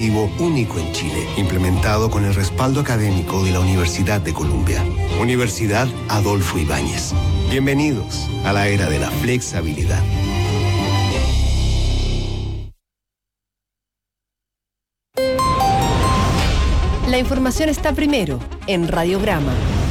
educativo único en Chile, implementado con el respaldo académico de la Universidad de Columbia. Universidad Adolfo Ibáñez. Bienvenidos a la era de la flexibilidad. La información está primero en Radiograma.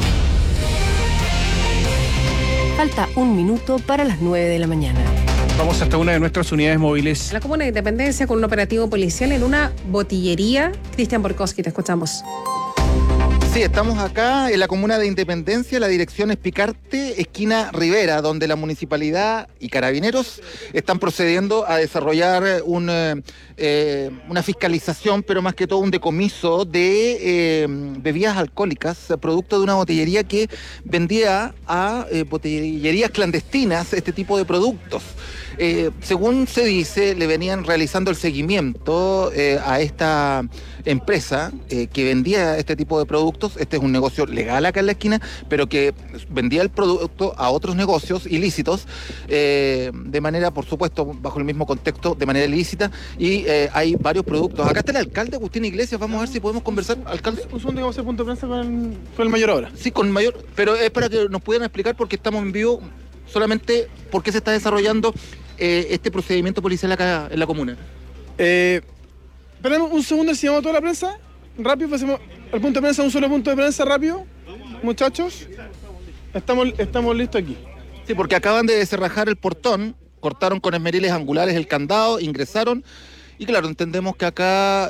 Falta 1 minuto para las 9 de la mañana. Vamos hasta una de nuestras unidades móviles. La comuna de Independencia con un operativo policial en una botillería. Cristian Borkowski, te escuchamos. Sí, estamos acá en la comuna de Independencia, la dirección es Picarte, esquina Rivera, donde la municipalidad y carabineros están procediendo a desarrollar una fiscalización, pero más que todo un decomiso de bebidas alcohólicas, producto de una botillería que vendía a botillerías clandestinas este tipo de productos. Según se dice, le venían realizando el seguimiento a esta empresa que vendía este tipo de productos. Este es un negocio legal acá en la esquina, pero que vendía el producto a otros negocios ilícitos, de manera, por supuesto, bajo el mismo contexto, de manera ilícita, y hay varios productos. Acá está el alcalde, Agustín Iglesias, vamos a ver si podemos conversar. Alcalde. Un segundo que vamos a hacer punto de prensa con el mayor ahora. Sí, con el mayor, pero es para que nos pudieran explicar, porque estamos en vivo, solamente por qué se está desarrollando este procedimiento policial acá en la comuna. Esperemos un segundo, si llamamos a toda la prensa. Rápido, pasemos al punto de prensa, un solo punto de prensa, rápido. Muchachos, estamos listos aquí. Sí, porque acaban de cerrajar el portón, cortaron con esmeriles angulares el candado, ingresaron. Y claro, entendemos que acá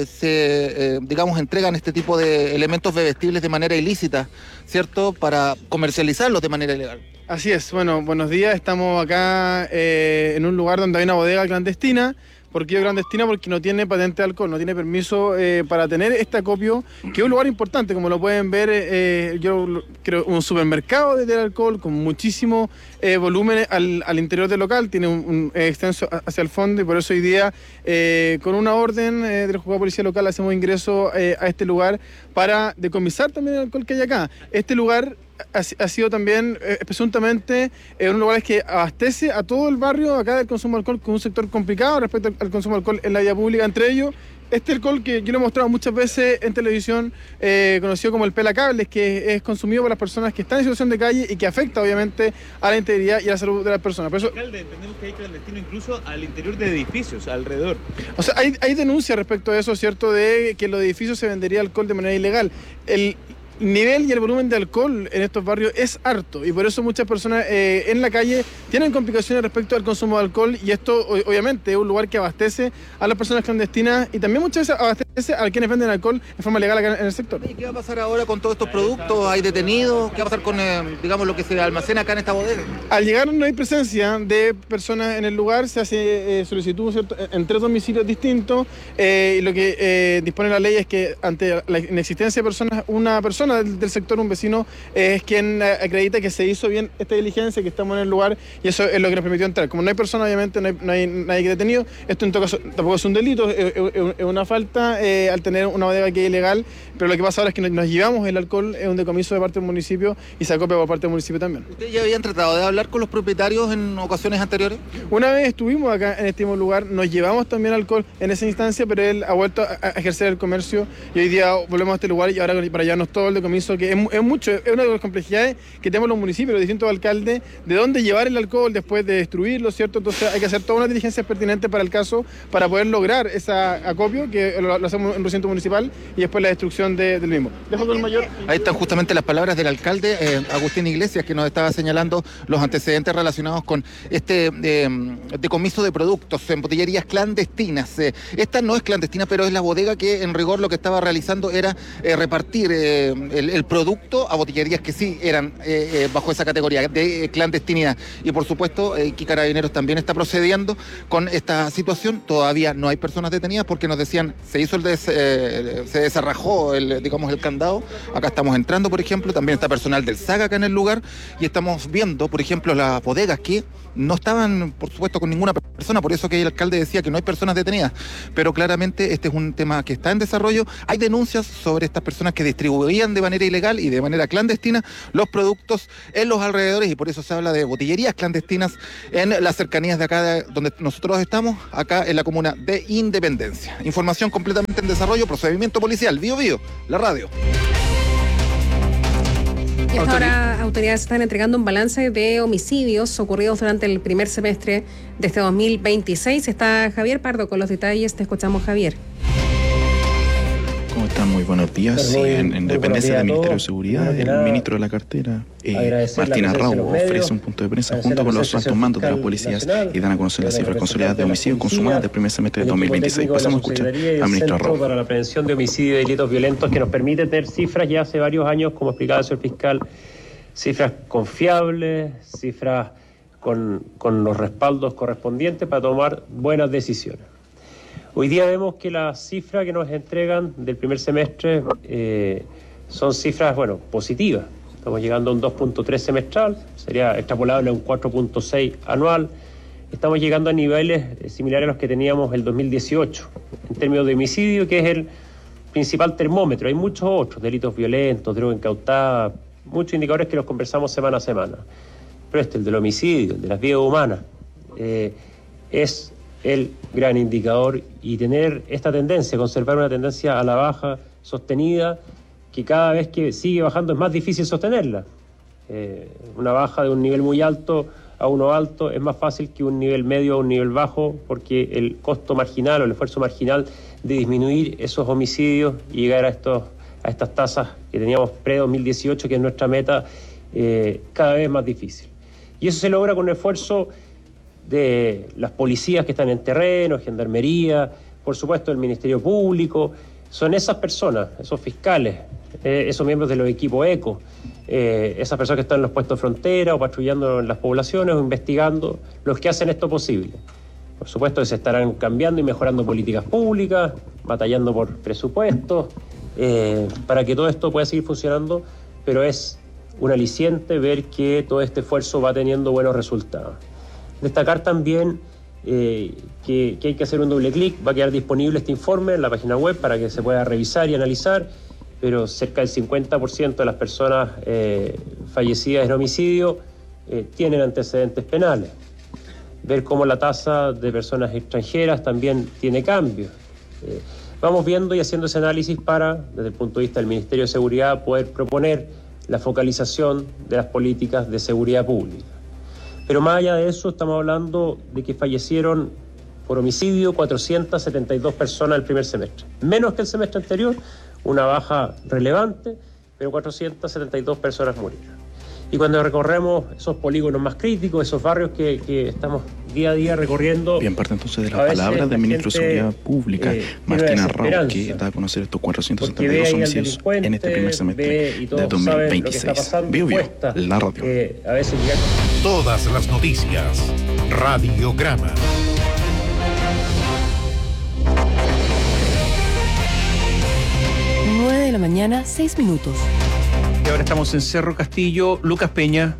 entregan este tipo de elementos bebestibles de manera ilícita, ¿cierto? Para comercializarlos de manera ilegal. Así es, bueno, buenos días, estamos acá en un lugar donde hay una bodega clandestina. ¿Por qué clandestina? Porque no tiene patente de alcohol, no tiene permiso para tener este acopio, que es un lugar importante, como lo pueden ver, yo creo un supermercado de alcohol con muchísimo volumen al interior del local, tiene un extenso hacia el fondo, y por eso hoy día con una orden del juzgado de policía local hacemos ingreso a este lugar para decomisar también el alcohol que hay acá. Este lugar ha sido también presuntamente un lugar que abastece a todo el barrio acá del consumo de alcohol, con un sector complicado respecto al consumo de alcohol en la vía pública, entre ellos este alcohol que yo lo he mostrado muchas veces en televisión, conocido como el pelacables, que es consumido por las personas que están en situación de calle y que afecta obviamente a la integridad y a la salud de las personas. Por eso, alcalde, entendemos que hay clandestino incluso al interior de edificios, alrededor. O sea, hay denuncias respecto a eso, ¿cierto?, de que en los edificios se vendería alcohol de manera ilegal. El nivel y el volumen de alcohol en estos barrios es harto, y por eso muchas personas en la calle tienen complicaciones respecto al consumo de alcohol, y esto obviamente es un lugar que abastece a las personas clandestinas y también muchas veces abastece a quienes venden alcohol de forma legal acá en el sector. ¿Y qué va a pasar ahora con todos estos productos? ¿Hay detenidos? ¿Qué va a pasar con lo que se almacena acá en esta bodega? Al llegar no hay presencia de personas en el lugar, se hace solicitud, ¿cierto?, en 3 domicilios distintos, y lo que dispone la ley es que ante la inexistencia de personas, una persona del sector, un vecino, es quien acredita que se hizo bien esta diligencia, que estamos en el lugar, y eso es lo que nos permitió entrar. Como no hay persona, obviamente no hay nadie detenido. Esto en todo caso tampoco es un delito, es una falta al tener una bodega que es ilegal, pero lo que pasa ahora es que nos llevamos el alcohol, es un decomiso de parte del municipio y se acopia por parte del municipio también. ¿Ustedes ya habían tratado de hablar con los propietarios en ocasiones anteriores? Una vez estuvimos acá en este mismo lugar, nos llevamos también alcohol en esa instancia, pero él ha vuelto a ejercer el comercio, y hoy día volvemos a este lugar, y ahora para llevarnos todo el decomiso, que es mucho, es una de las complejidades que tenemos los municipios, los distintos alcaldes, de dónde llevar el alcohol después de destruirlo, ¿cierto? Entonces hay que hacer toda una diligencia pertinente para el caso, para poder lograr ese acopio, que lo hacemos en un recinto municipal, y después la destrucción del mismo. Dejo con el mayor. Ahí están justamente las palabras del alcalde Agustín Iglesias, que nos estaba señalando los antecedentes relacionados con este decomiso de productos en botillerías clandestinas. Esta no es clandestina, pero es la bodega que en rigor lo que estaba realizando era repartir el producto a botillerías que sí eran bajo esa categoría de clandestinidad. Y por supuesto, que Carabineros también está procediendo con esta situación. Todavía no hay personas detenidas porque nos decían, se desarrajó el candado. Acá estamos entrando, por ejemplo, también está personal del SAG acá en el lugar, y estamos viendo, por ejemplo, las bodegas que no estaban, por supuesto, con ninguna persona, por eso que el alcalde decía que no hay personas detenidas, pero claramente este es un tema que está en desarrollo. Hay denuncias sobre estas personas que distribuían de manera ilegal y de manera clandestina los productos en los alrededores, y por eso se habla de botillerías clandestinas en las cercanías de acá donde nosotros estamos, acá en la comuna de Independencia. Información completamente en desarrollo, procedimiento policial, Bío Bío, la radio. Y hasta ahora autoridades están entregando un balance de homicidios ocurridos durante el primer semestre de este 2026. Está Javier Pardo con los detalles. Te escuchamos, Javier. ¿Cómo están? Muy buenos días. Sí, en dependencia del Ministerio de Seguridad, el ministro de la cartera, Martín Arrau, ofrece un punto de prensa junto con los altos mandos de las policías y dan a conocer las cifras consolidadas de homicidios consumadas del primer semestre de 2026. Pasamos a escuchar al ministro Arrau. Para la prevención de homicidios y delitos violentos, que nos permite tener cifras ya hace varios años, como explicaba el señor fiscal, cifras confiables, cifras con los respaldos correspondientes para tomar buenas decisiones. Hoy día vemos que las cifras que nos entregan del primer semestre son cifras, positivas. Estamos llegando a un 2.3 semestral, sería extrapolable a un 4.6 anual. Estamos llegando a niveles similares a los que teníamos el 2018, en términos de homicidio, que es el principal termómetro. Hay muchos otros, delitos violentos, droga incautada, muchos indicadores que los conversamos semana a semana. Pero el del homicidio, el de las vidas humanas, es el gran indicador, y tener esta tendencia, conservar una tendencia a la baja sostenida, que cada vez que sigue bajando es más difícil sostenerla. Una baja de un nivel muy alto a uno alto es más fácil que un nivel medio a un nivel bajo, porque el costo marginal o el esfuerzo marginal de disminuir esos homicidios y llegar a estas tasas que teníamos pre-2018, que es nuestra meta, cada vez más difícil. Y eso se logra con un esfuerzo de las policías que están en terreno, gendarmería, por supuesto el Ministerio Público. Son esas personas, esos fiscales, esos miembros de los equipos ECO, esas personas que están en los puestos de frontera o patrullando en las poblaciones o investigando, los que hacen esto posible. Por supuesto que se estarán cambiando y mejorando políticas públicas, batallando por presupuestos, para que todo esto pueda seguir funcionando, pero es un aliciente ver que todo este esfuerzo va teniendo buenos resultados. Destacar también que hay que hacer un doble clic. Va a quedar disponible este informe en la página web para que se pueda revisar y analizar, pero cerca del 50% de las personas fallecidas en homicidio tienen antecedentes penales. Ver cómo la tasa de personas extranjeras también tiene cambios. Vamos viendo y haciendo ese análisis para, desde el punto de vista del Ministerio de Seguridad, poder proponer la focalización de las políticas de seguridad pública. Pero más allá de eso, estamos hablando de que fallecieron por homicidio 472 personas el primer semestre. Menos que el semestre anterior, una baja relevante, pero 472 personas murieron. Y cuando recorremos esos polígonos más críticos, esos barrios que estamos día a día recorriendo... Bien, parte entonces de las palabras del ministro de Seguridad Pública, Martín Arrau, que da a conocer estos 472 homicidios en este primer semestre de 2026. Bío Bío, la radio. Todas las noticias, Radiograma. De la mañana, 6 minutos. Y ahora estamos en Cerro Castillo. Lucas Peña.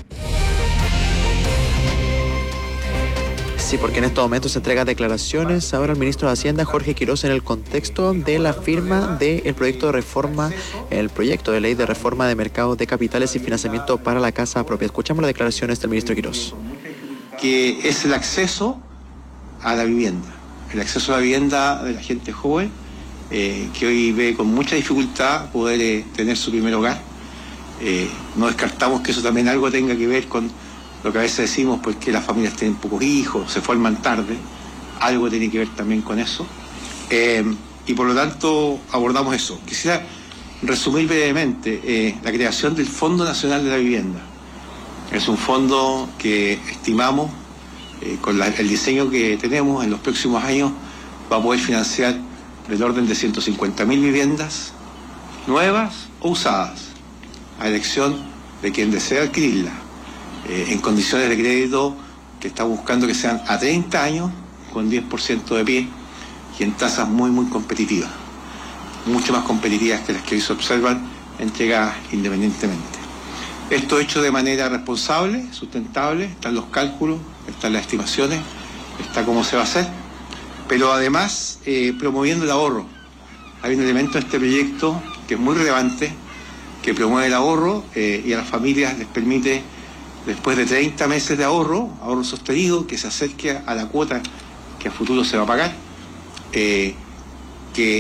Sí, porque en estos momentos se entregan declaraciones ahora el ministro de Hacienda, Jorge Quirós, en el contexto de la firma del proyecto de reforma, el proyecto de ley de reforma de mercados de capitales y financiamiento para la casa propia. Escuchamos las declaraciones del ministro Quirós. Que es el acceso a la vivienda, el acceso a la vivienda de la gente joven, que hoy ve con mucha dificultad poder tener su primer hogar. No descartamos que eso también algo tenga que ver con lo que a veces decimos, pues que las familias tienen pocos hijos, se forman tarde, algo tiene que ver también con eso. Y por lo tanto abordamos eso. Quisiera resumir brevemente la creación del Fondo Nacional de la Vivienda. Es un fondo que estimamos, con el diseño que tenemos en los próximos años, va a poder financiar del orden de 150.000 viviendas nuevas o usadas, a elección de quien desea adquirirla, en condiciones de crédito que estamos buscando que sean a 30 años, con 10% de pie y en tasas muy, muy competitivas, mucho más competitivas que las que hoy se observan entregadas independientemente. Esto hecho de manera responsable, sustentable, están los cálculos, están las estimaciones, está cómo se va a hacer, pero además promoviendo el ahorro. Hay un elemento de este proyecto que es muy relevante, que promueve el ahorro y a las familias les permite, después de 30 meses de ahorro sostenido, que se acerque a la cuota que a futuro se va a pagar.